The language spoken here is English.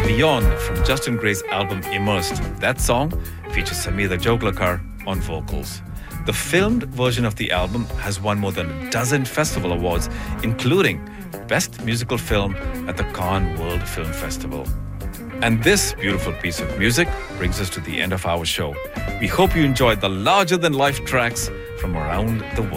Beyond from Justin Gray's album Immersed. That song features Sameer Joglekar on vocals. The filmed version of the album has won more than a dozen festival awards, including Best Musical Film at the Cannes World Film Festival. And this beautiful piece of music brings us to the end of our show. We hope you enjoyed the larger-than-life tracks from around the world.